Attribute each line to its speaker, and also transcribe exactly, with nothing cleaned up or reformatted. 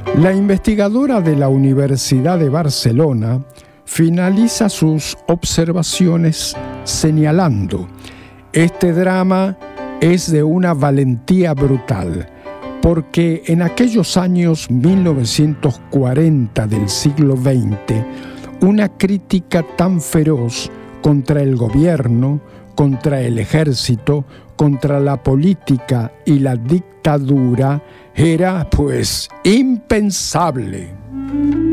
Speaker 1: La investigadora de la Universidad de Barcelona finaliza sus observaciones señalando: este drama es de una valentía brutal, porque en aquellos años mil novecientos cuarenta del siglo veinte, una crítica tan feroz contra el gobierno, contra el ejército, contra la política y la dictadura era, pues, impensable.